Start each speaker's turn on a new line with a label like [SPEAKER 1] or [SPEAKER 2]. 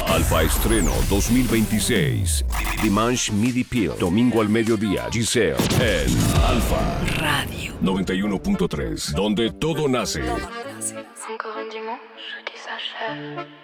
[SPEAKER 1] Alfa Estreno 2026. Dimanche Midi Peel. Domingo al mediodía. Giselle en Alfa
[SPEAKER 2] Radio
[SPEAKER 1] 91.3. Donde todo nace.
[SPEAKER 3] Encore un dimanche qui s'achève.